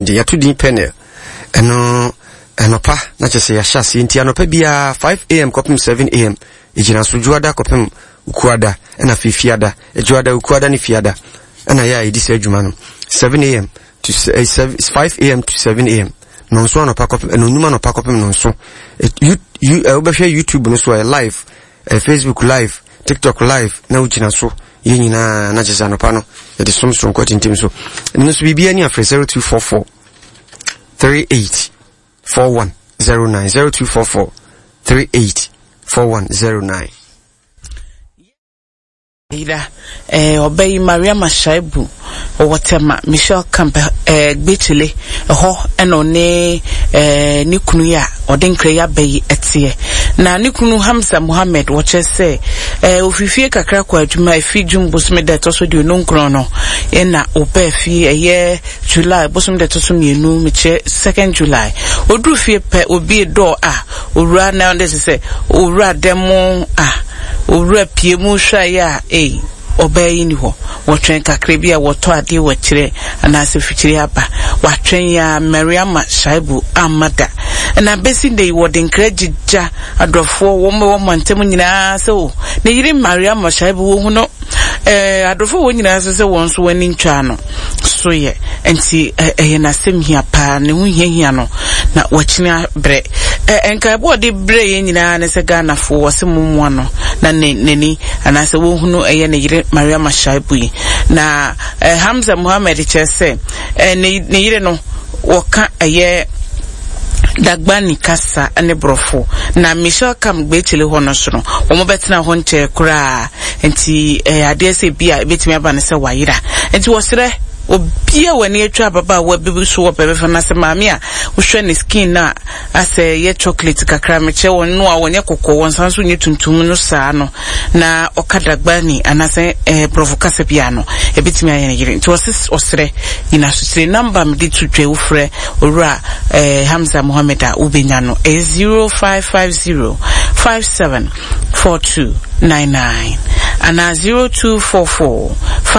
de ya to din panel enopa na chese ya hyase nti anopa bia 5 am kopim 7 am ejina so juada kopim ukuada na fifiada juada ukuada ni fiada na ya edise adwuma no 7 am to 5 am to 7 am no so anopa kopim no nyuma anopa kopim no so you obehwe YouTube no so live Facebook live TikTok live na ujina so yenyina na chese anopa no de somso kwati ntim so no so bibia ni afre 0244 38 4109 0244 38 4109. Ida obey Maria Mashaibu or whatever Michelle Camp Gbechile ho eno ne Nikunuya or Denkreya Bay etie na Nikunu Hamza Muhammad wache se ofifie kakra kwa adwuma efi dwum bosome da to so de ononkron no na ope fi eye July bosome da to so mienu meche 2nd July odru fie pe obi do owura na ndese se owura demo owura pie mu hwa ya obey ni ho wotwen kakra bi a woto ade wachire anase fichire aba watwen ya Mariama Shaibu amada na besi dey wodin krejija adofo wo mantem nyina se na yiri Mariama Shaibu wo hu no adofo wo nyina se won so wani ntwa no so ye enti na sem hia pa ne hu hia no na wachina bre enka bo de bre ye nyina ne se Ghana fo wo se mumwa no na neni anase wo hu no na yiri Mariama Shaibu na Hamza Muhammad chese ne yire no woka Dagbani kasa ane brofo na Michelle Camp Gbechile ho no so no omo betena ho nche kura enti ade se bia betimi aba ne se wayira enti wosere obia wani atwa baba wa bibi so wo bebe fa na se maami a wo hwe ne skin na ase ye chocolate kakra meche won no a wonye kokko won sanso nye tuntum no saa no na okadagbani anase provokase bia no ebitimi aye ne yire nti wosis osere ina so number me di tutwe wo frɛ owura Hamza Muhammad a ubenya no 0550 574299 ana 0244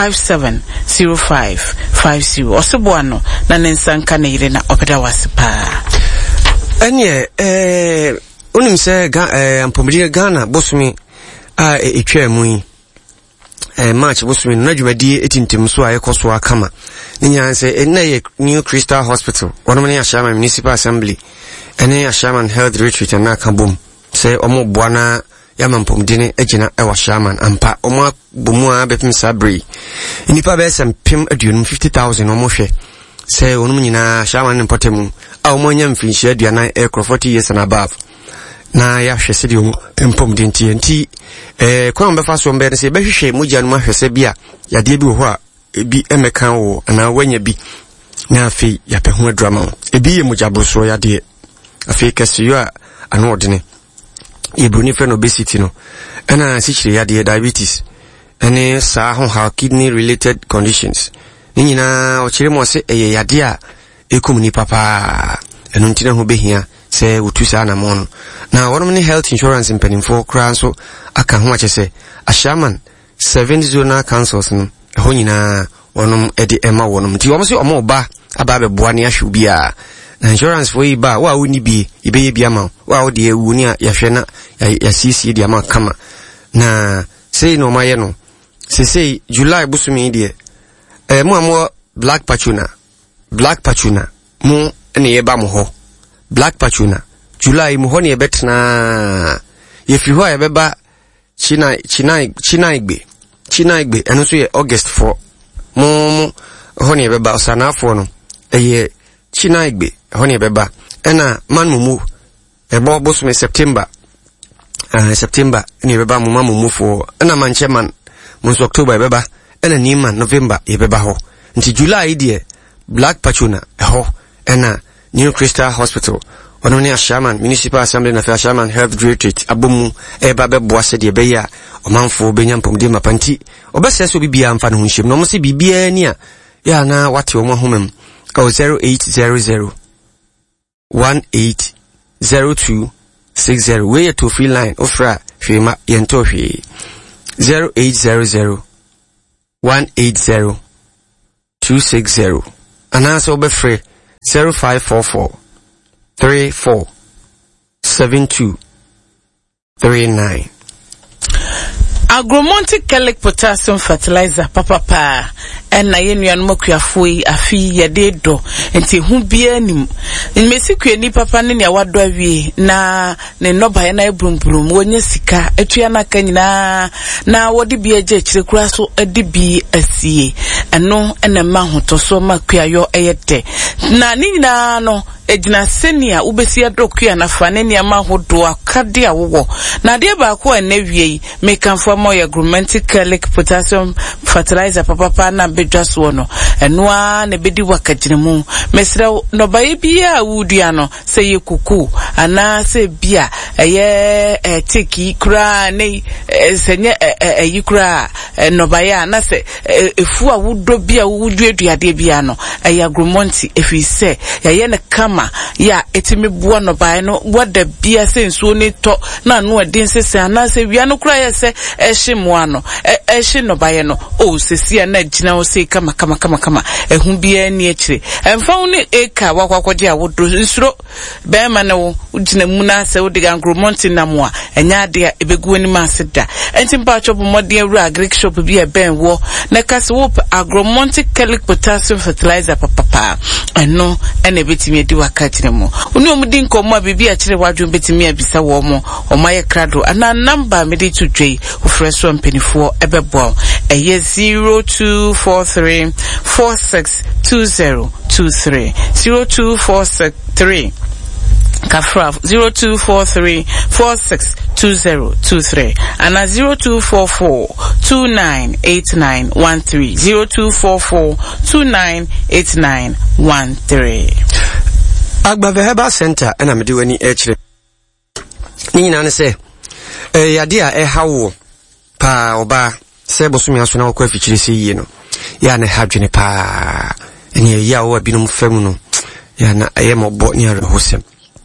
570550 osoboano na nensanka na yire na opeda wasipa enye unim se ampomri Ghana bosumi a etwa mu yi March bosumi na dwumadi etintim so a yekoso akama nya se na ye New Crystal Hospital wono ne Ashama Municipal Assembly ene Ashama Health Retreat na kabom se omo boana yamampomdine agina ewa Shaman ampa omo bomu a bepim sabri nipa be sempim aduonum 50,000 omo hwe se onum nyina Shaman mpotemu a omo nya mfinhia aduana 40 years and above na ya hwese de mpomdin TNT kwa mbefa so mbe se be hwehwe mogya no ahwese bia yade bi wo ho a ebi emekan wo na wanya bi na afi ya pe ho drama ebi ye mogya broso yade afi kesiyo a ano odene Ibruni friend obesity no ana sichire yade diabetes ene sa ho ha kidney related conditions ni nyina o chire mo se yade a ekomuni papa eno ntine ho behia se utusa na mono na wonom ni health insurance mpanimfo kra so aka ho achese Ashaman 7 zonal councils no ho nyina wonom edi ema wonom ti womo se omo ba aba be boa ne ahwe bia na insurance for iba wa woni bi ibeye bia ma wa wo de ewu ni ya hwe na ya sisi dia ma kama na sei no maye no sei July busumi de mo amo black pachuna mo ene ye ba mo ho black pachuna July mo ho ne betna ye fi ho ya beba china igbe eno so ye August 4 mo ho ne beba osanafo no eye china igbe ho ne beba ena man mumu ebo bosume September ni beba mu mamumu fo ena mancheman mo October beba ena ni man November ye beba ho nti July die black pachuna ho ena New Crystal Hospital ono ne Ashama Municipal Assembly na Ashama Health Retreat abomu eba beboa se de beya omanfo benyampomde mapanti obese so bibia amfa no hunhyem no mo se bibia ni a ya na wate omo homem 0800 180260 we to free line ofra hwema yento hwe 0800 180 260 anasa obefre 0544 34 72 39. Agromontic Calic Potassium Fertilizer papa and na yenuan mokuafoi afi yede do enti hu bia nim nmesikue ni papa ne ya wado awie na ne noba na ebrumbrum wonye sika atua na ka nyina na wodi bia je kire kura so adi bi asie eno ena ma hotoso makuayo eyede na ni nyina no ejina senia ubesia dokua na fane ni ama hodo akade awo na de ba ko enawie mekanfo moya Agromontic Calic Potassium Fertilizer papa na bedwaso no enoa na bedi wakagiremu mesra no bae bia wudua no se ye kuku ana se bia eye teki kura ne senye yikura no bae na se efu awudo bia wuduaduade bia no eye Agromontic efise ye ne kama ya etimi bua no bae no wada bia se nsuo ne to na no adin sese ana se wia no kura ye se ehye no ehye no bae no o sesi na gina o se kama ehun bia ni akire emfa woni eka wakwakwode awodo nsuro be ma ne wo gina mu na se wo diga Agromontic namo a enya ade a ebegu ani ma seda enti mpa chop modern ru agric shop bia ben wo na kase wo Agromontic Calic Potassium Fertilizer papa eno ene betimi edi wakatire mu oni omudi nkomo a bibia akire wadwo betimi abisa wo mo omaye krado ana number me di tudwe ofreso mpenifo ebebo eye 0243 462023 0243 Kafra 0243 462023 and 0244 298913 0244 298913. Agbave Herbal Center ena mede wani ekire ni nyina ne se yade a hawo pa oba se bosumi aso na okwa fichire se yie no ya na hadwene pa eni ya wo abinum fam no ya na ayemobɔ ni arehosem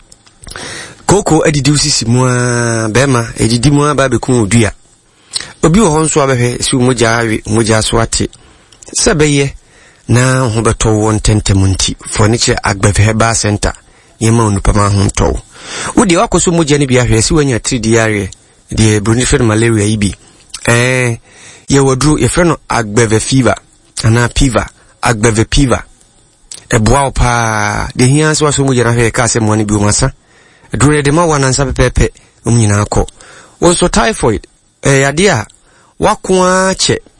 koko edidi usisi mua bema edidi mua ba bekun odua obi wo honso abehwe si moja so ate sebeye na ho beto won tentemunti furniture Agbave Herbal Center yema onupama ho nto wodi wakoso moja ni bia hwe si wanya 3D area de bronifer malaria ibi ye wodru ye freno Agbave fever ana fever Agbave fever eboa pa de hian so so moja na hwe ka se mo ni bi o masa dure de ma wanansa pepepe omnyina akọ wonso typhoid yade a wakoa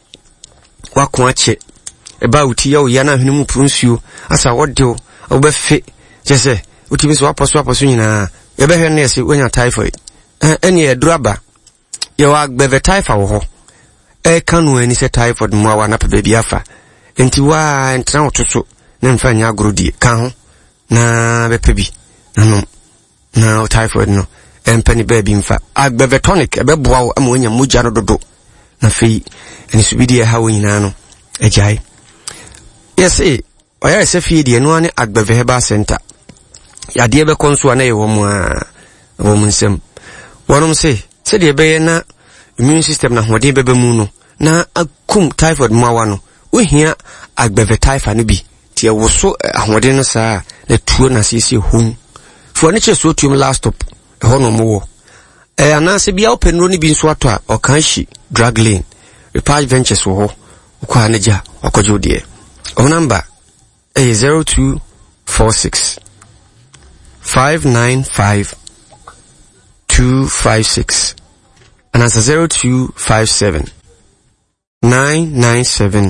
che eba uti ya oya na hwene mu prunsuo asa wodeo obefe jese utimi so aposo nyina ye behwe na yesi wonya typhoid eni eduraba ye wa Agbave typhoid wo ho kanu ani se typhoid mu awa na pe bia fa enti wa entra otoso na mfa nya agrodi kan ho na bepebi nanom na typhoid no empani baby mfa Agbave tonic ebeboa wo amonya moja no dodo na fei eni subidi e hawo nyina no ejai yes oya se fie de no ane Agbave Herbal Center yade be konso na ye wo mu a wo mu nsem wonom se de be na immune system na hode bebe mu no na akum typhoid mawa no ohia Agbave typhoid no bi tie wo so ahode no saa na tuo na sisi hom furniture so tuum last stop hono mo anase bia openro ni bi nso ato a okanshi drug lane Repage Ventures wo ho kwa neja wakojo de o number 0246 595 256 and as 0257 997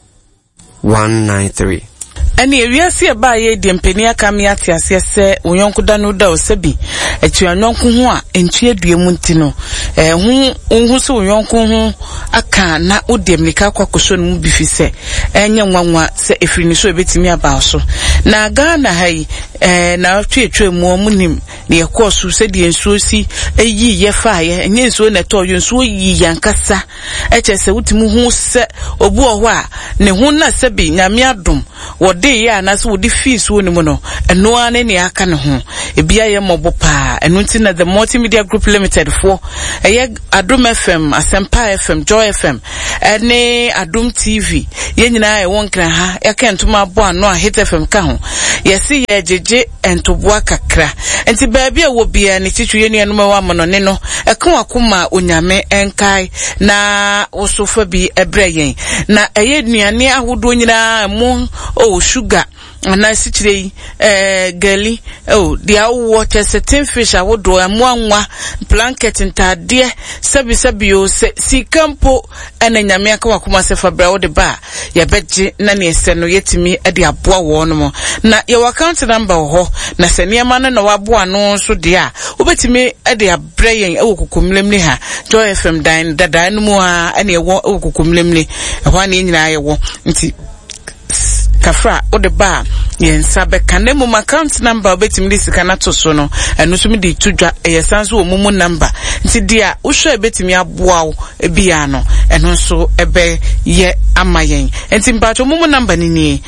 193. Ani ewiase ba ye de mpeni aka mi ate ase se onyonko da no da osabi etu anyonko ho a entu aduemu ntino hu so onyonko ho aka na ode mlika kwakoso no bi fi se enye nwanwa se efiri ni so ebetimi aba so na Ghana hai na twetwe mu munim ne yekoso se de nsuo si eyi ye fa ye enye nsuo na to yo nsuo yi yankasa echese wutimu hu se obu oho a ne hu na se bi nyame adom wode ye anase wodi fi nsuo ni mu no eno ane ne aka ne ho ebia ye mobo pa eno nti na the multimedia group limited for eye Adom FM Asempa FM Joy FM ene Adom TV ye nyina e won kra ha ya kentuma abo ano a Hit FM ka ho yesi ye jeje entoboa kakra enti baabi a wo bia ne titwe ye nuanom wa mono ne no eka akoma onyame enkai na osofa bi ebreyen na eye nuane ahodo nyina mu sugar na sichire gali dia water certain fish awodo amuanwa blanket ntade sabi o si campo ena nyame aka wakoma se fabra wo de ba ya beje na ne ese no yetimi e de aboa wo no mo na your account number ho na se niam no waboa no so de a obetimi e de abreyen e wokokomlemni ha Joy FM dan dada no mu a ena e wokokomlemni ho na nyina ye wo nti kafra o de ba yensa be kanemu account number obetimi di sika na to so no eno so mi di tudwa yesanso omumu number nti dia wo hwe betimi aboa wo ebia no eno so ebe ye amayen nti mpacho omumu number ni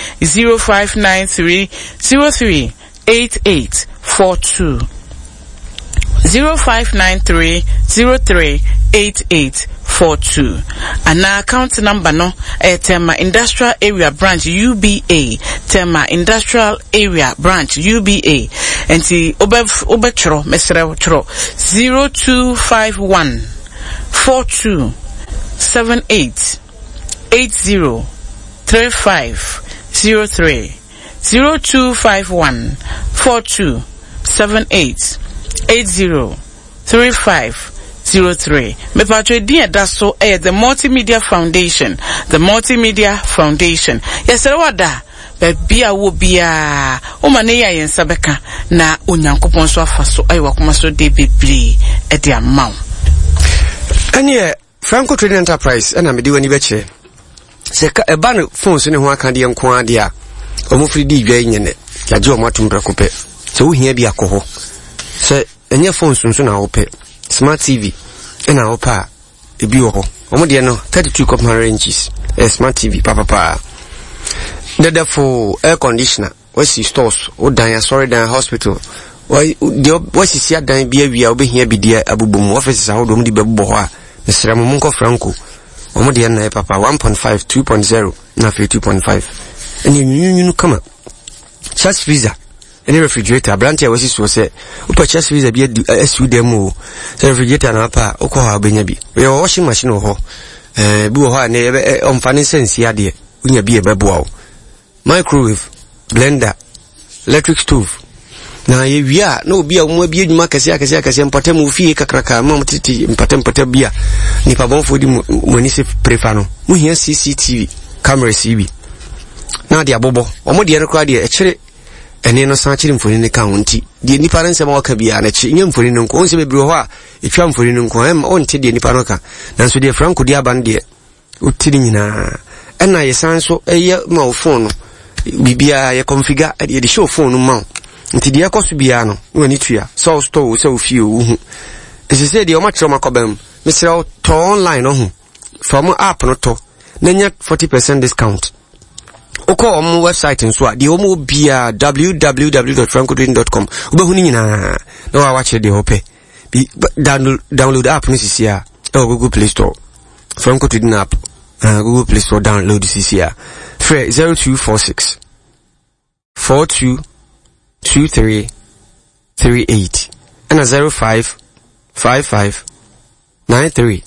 0593038842 0593038842 and our account number no Tema Industrial Area Branch UBA Tema Industrial Area Branch UBA and see obetro mesere tro 0251 42 78 80 35 03 0251 42 78 803503 me patro din da so the Multimedia Foundation yesere wada bia wo bia o mane ya yensa beka na onyankopon so afaso ayi wakoma so de bebre e de amaw anye Franco Trading Enterprise na me de wani beche se ka eba no phone so ne ho aka de nko ade a omofri di dwa nyene ya je o matum brakope se wo hia bi akoho se enye phone so na wo pe smart TV na wo pa ebi wo ho omo de no 32 inches smart TV papa for air conditioner wasi stores o dan sorry dan hospital wasi sia dan bia wi a obehia bidia abubom offices a odom di bebo ho a mesra mo nko Franco omo de na papa 1.5 2.0 na 2.5 eni nyunu kama chest freezer any refrigerator branch wasi so say upa chest freezer bia asu dem o refrigerator na pa okọ ha benya bi your washing machine ho bi ho ha na omfane sense ya de unya bi ebebo a microwave blender electric stove na ye wia na obi a mo bi adwuma kase mpatem fie kakraka ma mtiti mpatem bia ni pa bonfo di mo ni se prefa no mo hia CCTV camera CB na dia bobo omo de rekwa de e kire ene no san kire mfoni ne kan wonti de ni parent ma waka bia na chi nya mfoni no ko onse bebre ho a etwa mfoni no ko em onti de ni paroka na so de Franco dia ban de utiri nyina ena yesanso eye ma phone no bibia ye configure e de show phone no ma nti de yakoso bia no woni tua so store so fie hu ese de o ma tro makobam misra to online no hu from app no to na nya 40% discount oko on website nso a de o mo bia www.francotrading.com obehu ni nyina na wa watch de hope download app ni sisia Google Play Store Franco Trading app Google Play Store download CCR 0246 42 23 38 and 0555 93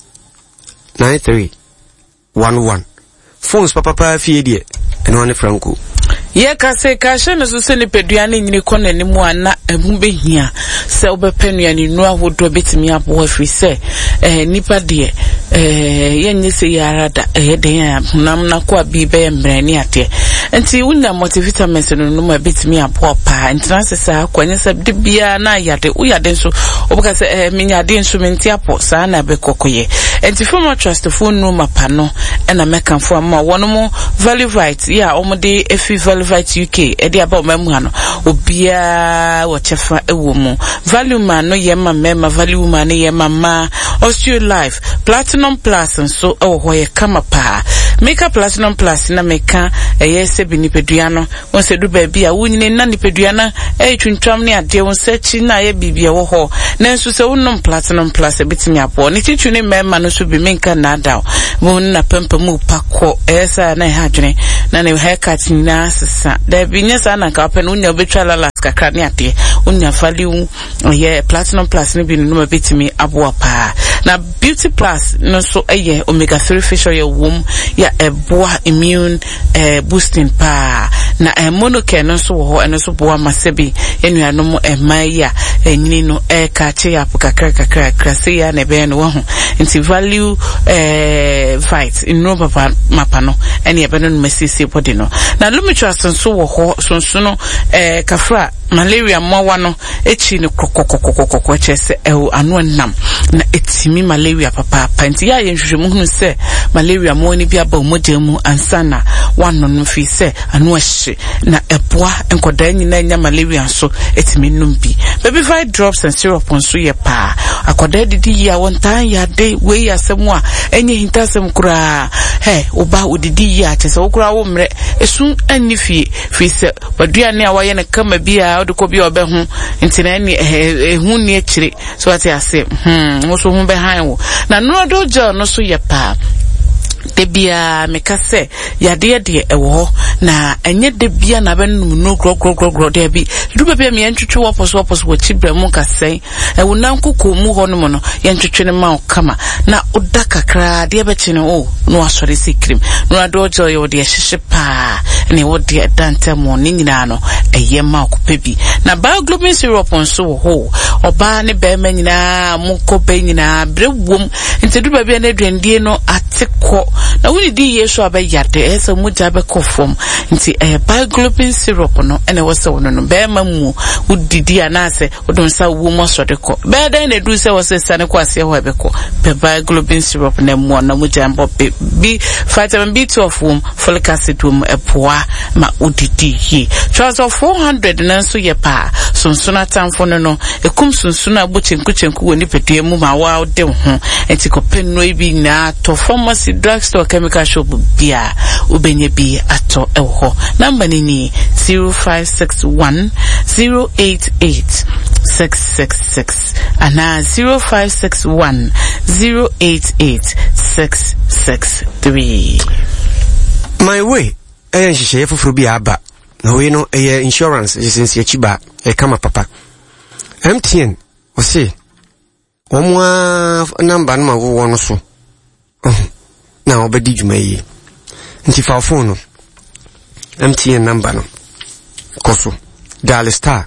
93 11 phones papa fie die and one Franco ye ka se ka hye no so se ne peduane nyini kɔ nanimu ana ehu behia se obepenuane nu ahodo betimi abo afri se nipa de yenye se yara da den ya nam na ko abi be mbrani ate enti unya multivitamins no no ma betimi abo pa entrance sa kwanye se de bia na yade uyade nso obuka se minya de nso menti apo sa na be kokoye enti former trust phone no mapa no na mekanfo ama wono mo value right ya omode efi Velvet UK edi aba omamu ano obia wachefa ewo mu value man no yema mema value man yema ma Osteo Life Platinum Plus nso ewo ho ye kama pa Meka Platinum Plus na meka eyese bi nipedua no wonse du ba bia wonyine na nipedua na twuntwam ne ade wonse chi na ye bibia wo ho na nso se wonom Platinum Plus ebitimi apo ne chichu ne mema no so bi menka na da won na pempa mu pakọ esa na ha dwene na ne haircut nyina sesa da bi nyesa na ka pe no nya obetwa lalas kakra ne ade onya value ye Platinum Plus ne bi no ma betimi abo pa na Beauty Plus no so eye omega 3 facial ye wom ya eboa immune boosting pa na monocare no so ho eno so boa masebi enuanom emaya enyini no ka che ya kakra se ya na be no ho nti value fight in no papa mapano ene ebe no mesisi body no na lumitras so wo ho so no kafra malaria mowa no echi ne kokokokokoko chese anu nam na etimi malaria papa nti ya yenhwehwemu hunu se malaria mo ni bia ba omodemu ansana wano no fi se anu ahye na eboa enkoda nyina nya malaria so etimi num bi baby 5 drops and syrup on so ye pa akoda didi ya wontan ya de we ya semu a enye hintasem kura oba odidi ya chese okura wo mre esun anni fi se wadua ne a waye ne kama bia odiko bia obehu nti na ni ehu ni akire so ati ase wo so hu be han wo na no do jo no so ye pa debia mekase yade de ewo na enye debia na benum no gro de bi duba bia me ntwetwe wopos wo chibremu kase ewo na nkoko mu ho no no ye ntwetwe ne ma kama na oda kakra de be chine no asore sikrim no adojo ye de hyehye pa ne wo de dante mo ni nyina no eye ma okopebi na bioglobin syrup nso ho oba ne be ma nyina mo ko be nyina brewom nti duba bia na dwendie no ateko na wuni di yeso abayade esa muja be kofom nti bioglobin syrup no ene wo se wono no be ma mu udidi anase odon sa wo mo so de ko be dan na du se wo se sane ko ase ho be ko be bioglobin syrup na mu na muja mbo bi vitamin B12 wom folic acid wom epoa ma udidi yi choose 400 na so ye pa sunsuna tamfo no ekum sunsuna bochenkwu woni pedue mu ma wa de ho enti ko penno ibi na to pharmacy drugstore chemical shop bia ubenye bi ato ewo number ni 0561 088 666 ana 0561 088 663 my way nhihye foforo bi aba na we no insurance license ya chiba kama papa MTN osi omwa number no ma wo no so na obedi djuma yi nti fa phone no MTN number no koso dial star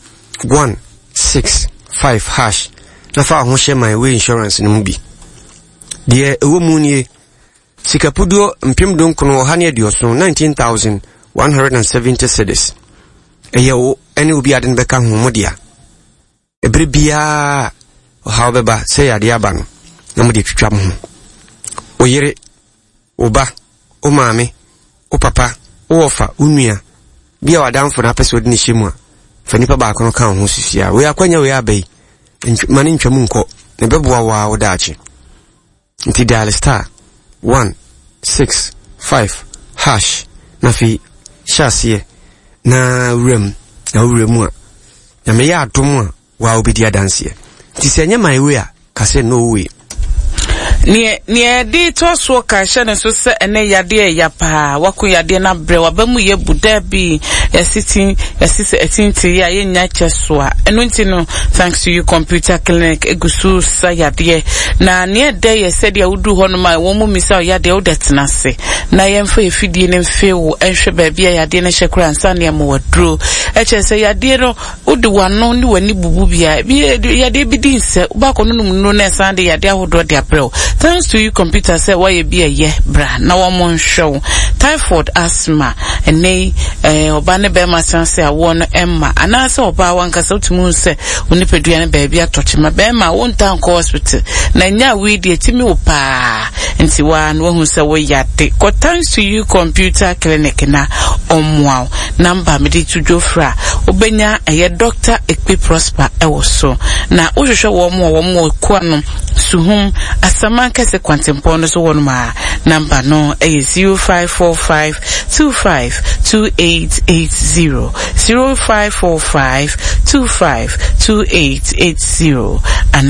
165 hash na fa ho share my way insurance no mbi de ewo mu nie sikapudo mpem donkono ha ne adioso 19,170 cedis eyo ene obi aden beka ho modia ebre bia ha obeba se yade aba no na mode twitwa mo oyere oba o maame o papa o ofa unua bia wadamfo na pese odi ne hyemu a fanipa ba kono kan ho sisia we akwanya we abai mani ntwamu nko ne beboa wa odachi nti dial star 165 hash na fi shasie na uremu a na me ya adom a wa obedi adanse nti senye my way a kase no way nie di to so ka hye so se ene yade ya pa wako yade na bre wabamu ye buda bi yasisi etinti ya ye nya cheso a eno nti no thanks to you computer clinic egusu sa yade na nie de ye said ya udu ho no ma wo mu misa yade o detenase na ye mfa efidie ne mfe wo enhwe ba bia yade ne hyekura ansa ne mo waduro echese yade no udu wano ni wani bubu bia bi yade bi dinse ba ko no no na sande yade ahodo de aprel Thanks to you computer say why you be a ye bra na one show typhoid asthma ene obane be ma say awon emma anase oba wan kasa otumu se onipadua ne baby atoche ma be ma won tan ko hospital na nya we de timi wo pa nti wa no hu se wo yate ko thanks to you computer clinic na omwa number me di tujo fra obenya eye Dr. Ekpe Prosper ewoso na ohwehwe wo mo kwa no suhum asamanka se kwantempo no so wonu ma number no 0545252880 0545252880 and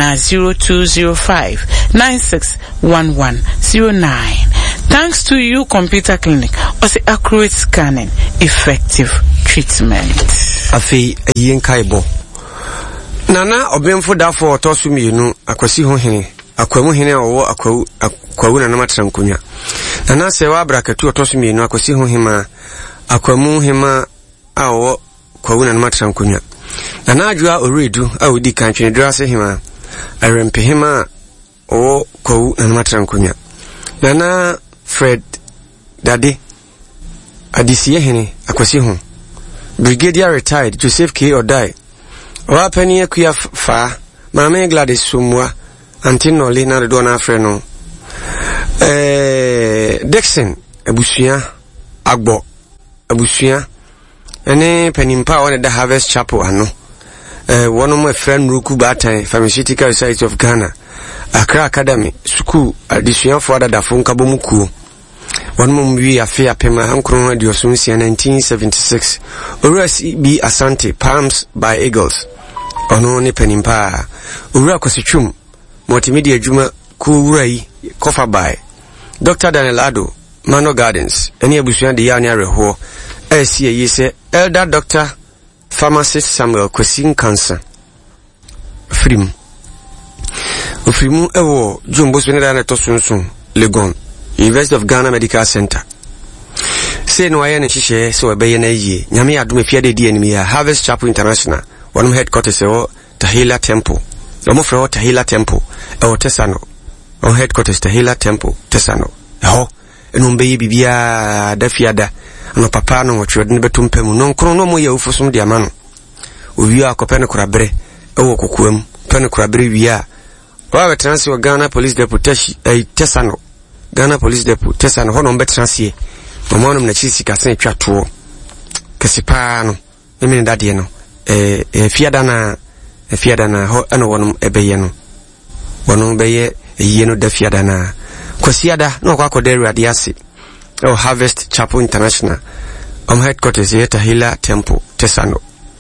0205961109. Thanks to you computer clinic also accurate scanning, effective treatment. Afi yenkaibo nana obemfo dafo otosu mienu akwasi ho hene akwamu hene owo akwawu na namatra nkonya nana se wa brakatu otosu mienu akwasi ho hema akwamu hema awo kwawu na namatra nkonya nana adwa oredu awudi kantwene drase hema arempe hema owo kwawu na namatra nkonya nana Fred Dade adisiye hene akwasi ho Brigadier retired Joseph K. Odai Wa penny akuya fa Mame Gladys Sumwa Antinoli na do na freno Dixon Abusuya Agbo Abusuya ene penimpa on the Harvest Chapel ano one of my friend Ruku Batan Pharmaceutical Society of Ghana Accra Academy School addition for the Dafunka Bomuku one mum we affair pema ankron radio sunsi 1976 Oras B Asante Palms by Eagles ono ne penimpa owura kwasichum multimedia juma kuwurai kofa by Dr. Daniel Ado Mano Gardens eni abusuan de yani areho esi yise elder doctor pharmacist Samuel Kwasin Cancer Frimu ewo jumbo swene na tosunsun Legon University of Ghana Medical Center. Say no ayen shishe so ebeye na yi. Nyame adum fiade di enimi ya Harvest Chapel International. One headquarters e Tahila Temple. Omo fra Tahila Temple e Tesano. On headquarters Tahila Temple Tesano. Ho enumbe yi bibia da fiada. Ano papa no wotwe de betumpem no nkro no mo ya ufosum de amano. Owi akopɛ ne korabre e wo kokoam. Pɛ ne korabre wiya. Wa veteransi wa Ghana Police Deputy Tesano. Ghana Police Depot Tesano hono mbetransie omo no na chisi ka sen twato kesipa no emi ndade no fiada na ho ana wono ebeye no wono beye eyi no da fiada na kwasiada no kwa kodere adiase Harvest Chapel International headquarters here Tahila Temple Tesano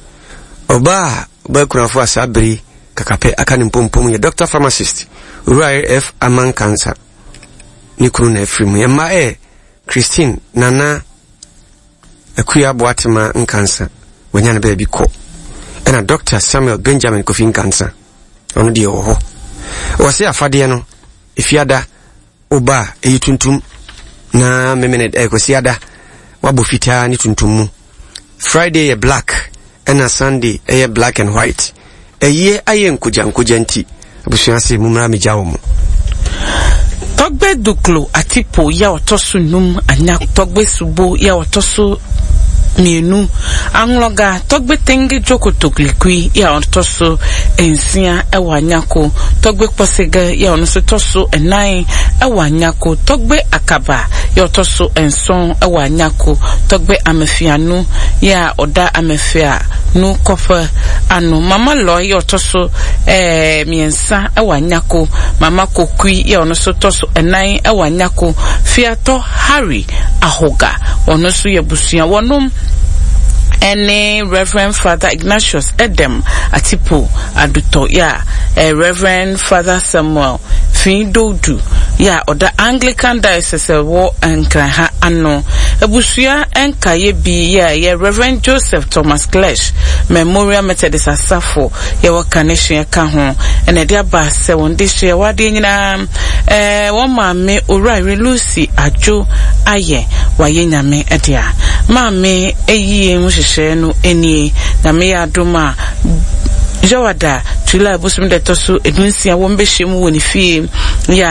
oba kunafo asabri kakape akani mpompom ya Dr. Pharmacist Uri F. Aman Cancer Nikuru na Efrimu Yema Christine Nana Akuya Boatima Nkansa Wanyana baby ko Ena Dr. Samuel Benjamin Kofi Nkansa Ono di oho Wase afade no Ifiada Oba Eyituntum Na memene Kosiada Wabu fita ni tuntumu Friday ye black Ena Sunday ye black and white Eye aye nkuja nti Abusuansi mumra mijawomu Togbe duklo atipo ya otosu num anya togbe subo ya otosu mienu angloga togbe tenge joko toklikui ya otosu ensia ewanyako togbe posega ya onoso tosu enai ewanyako togbe akaba ya otosu enson ewanyako togbe amefianu ya oda amefia no kofa anu mama lo ya otosu miensa ewanyako mama kokui ya onoso tosu enai ewanyako fiato Harry ahoga onoso yebusia wonum ene Reverend Father Ignatius Edem Atipo Aduto ya Reverend Father Samuel Findodu ya oda Anglican Diocese wo enkraha ano ebusuya enkaye bi ya Reverend Joseph Thomas Clash Memorial Methodist Asafo ya wakanehye ka ho ene dia ba se wonde hye wade nyina wo maame Owurare Lucy Ajo aye waye nyame edia maame eyi muhye no eni nyame ya adoma Jawada tula busum de tosu edunsia wo mbehye mu woni fie ya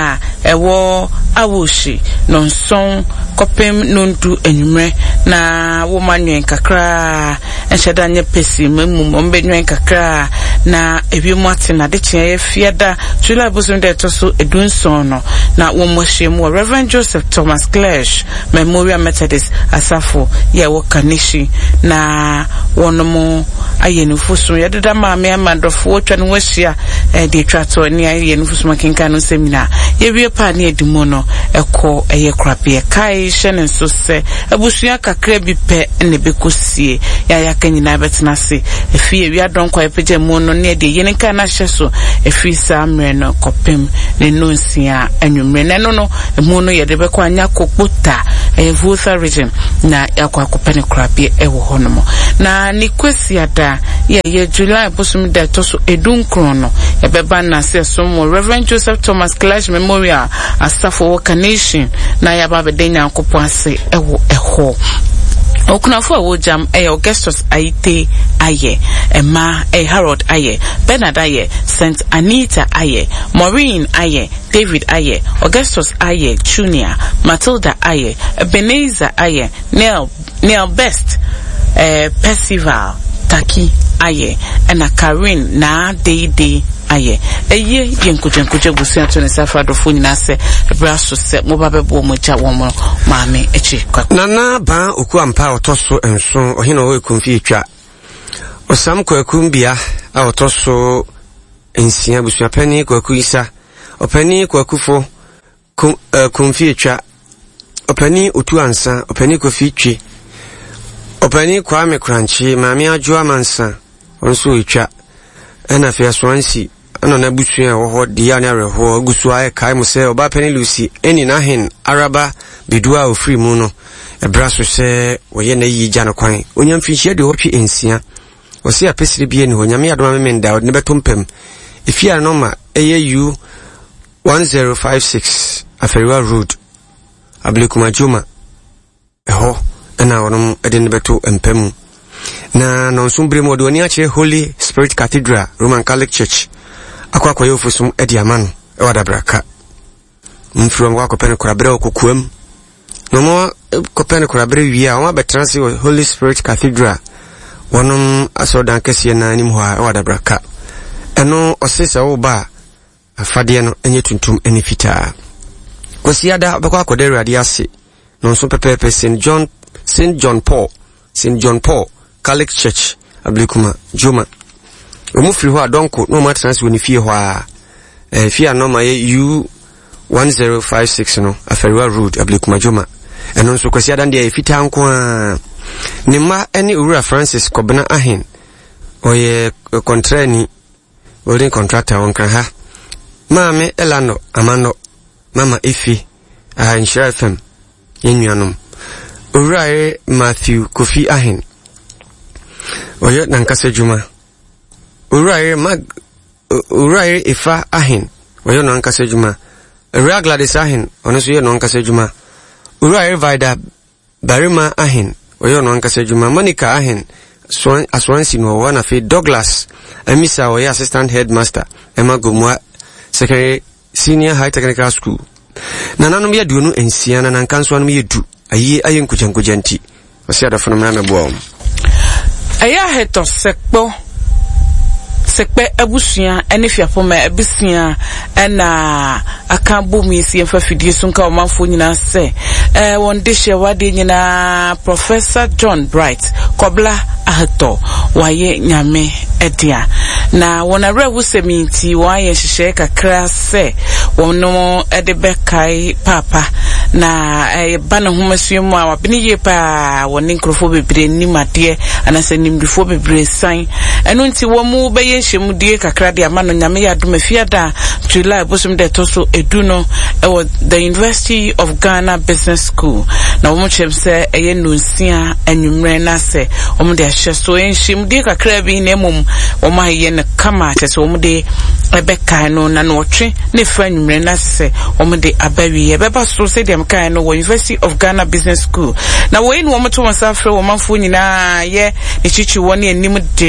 ewo awoshi nonson kopem nondu enwumre na wo manwen kakra enhyeda nye pesi mamum ombenwen kakra na ebiemu atena de kye fiada July bosom de toso edunson no na wo mohwemu Reverend Joseph Thomas Clash Memorial Methodist Asafo ye wo kanishi na wonomo ayenufusu yededa maame amandofo otwa no wahia de twato ne ayenufusu makenka no semina yewie pa ne edimo no eko eye krapie kai hye nso se abusua kakra bi pe ne bekosie ya kanyina betena se efie wi adonkwa epeje mu no ne de yenka na hyeso efi samre no kopem ne nonsia anwumre ne no mu no ye de bekwa anya kokpota Vusa region na yakwa kopene krapie ewo honomo na ni kwesi ada ye July bosom de toso edunkron no ebeba na se somo Reverend Joseph Thomas Clash Memorial Asafo Woka Nation na yaba bedenya nkopɔ ase ewo eho Okunafo wojam Augustus Aite aye Emma Harold aye Bernard aye St Anita aye Maureen aye David aye Augustus aye Junior Matilda aye Ebenezer aye Neil Best Percival Taki aye and Karin na Day aye eye yenkujenkuje busia to ne safa do foni na se braso se mo ba bebo mo ja wo mo maame echi nana ba oku ampa otoso enso ohina wo ekumfi twa osam kwakumbia a otoso ensia busia pani kwaku isa opani kwakufo kumfi twa opani otu ansa opani kofi twi opani kwame kranchi maame ajoa mansa onso etwa ena fe aswansi ana na busua wo dia na reho gusu aye kai mu se oba pani Lucy eni na hen araba bidua ofri mu no ebraso se woye na yi gya no kwan onyam finhia de hotwe ensia osi apesire bie ni honyam ya do memenda ne betompem efia no ma eye u 1056 Aferiwa Road Ablekuma Juma eho na wonom ede ne beto empem na nonsumbre modoni ache Holy Spirit Cathedral Roman Catholic Church akwa yofusum edi amano e wadabraka mfrom kwa kopene korabre okokuam no mo kopene korabre wiya won abetranse Holy Spirit Cathedral wonom asodan kese na anim ho a wadabraka eno osesa wo ba afade no enye tuntum eni fita kosiada bekwa akodere ade ase nonso pepepe St John Paul Catholic Church Ablekuma Juma omufiri ho adonko no matrans woni fie ho a fie no ma ye u 1056 no Aferiwa Road Ablekuma Juma eno nso kwasi adan de fita nko a ne ma eni Owura Francis Kobena ahen oye kontrani holding contractor wonka ha maame Elano Amano mama Ifi Insure FM yenuanom Owura Matthew Kofi ahen oye nankasa juma Uraire Ifa ahen oye nankasa juma Ura Gladys ahen onoso ye nankasa juma Uraire Vida Barima ahen oye nankasa juma Monica ahen Aswansi no wana fe Douglas Emisa oye assistant headmaster Emma Gomwa secondary senior high technical school nananum ye duonu ensia na nankanso anum ye du aye nkujankujanti osi adafo na mebo aya heto sekpe abusua ene fiapoma abusua na akambo miesi emfa fidie so nka omanfo nyina se won de hye wade nyina Professor John Bright Kobla aheto waye nyame edia na wona rewu seminti waye hye kakra se wono edebekai papa na bana humasuemu a wabini ye pa woni nkrofo bebre nimade anase nimdifo bebre san eno nti wo mu beye hyemudie kakra de amano nyame ya domafiada July bosom de toso eduno the University of Ghana Business School na wo mu chemse eye nonsia anwumre na se wo mu de ahye so hyemudie kakra bi na mum wo ma ye ne kama chese wo mu de ebeka no na no twe ne fa anwumre na se wo mu de abawi ebeba so se de mka no University of Ghana Business School na wo yin wo mu to wasafre wo manfo nyina ye ne chichi woni anim de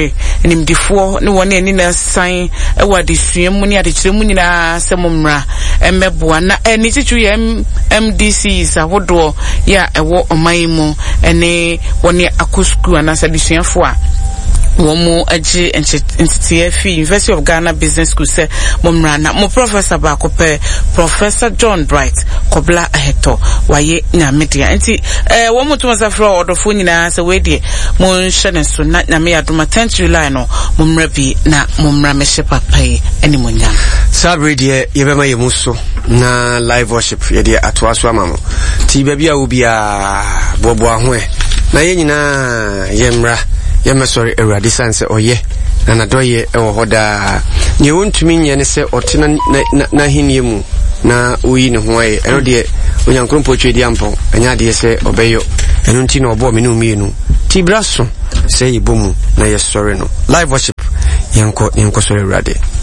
nimdifo ne wone ani na san ewa de suemu ne ade kyeremu nyina semomra emeboa na ni titu ye MDC sawodo ya ewo omanmu ene wone akosku anasa bisuafo a womu aji NTTF University of Ghana Business School say momra na mo professor ba ko pe Professor John Bright kobla aheto waye nya media enti womu to masafro odofo nyina se we de mo nhye so na nya me adoma 10 July no momra bi na momra me hye papai eni monya sabre de yebema yemuso na live worship ye de atoaso amamo ti ba bia wo bia bobo aho na ye nyina yemra sorry Eradi sanse oye na nadoye ewo hoda nye wontumi nye ne se otena na hinie mu na uyi ne ho aye eno de onyankrompo twedi ampo anya de se obeyo eno nti na obo me no mienu ti braso se ibomu na ye sorry no live worship yanko sorry Eradi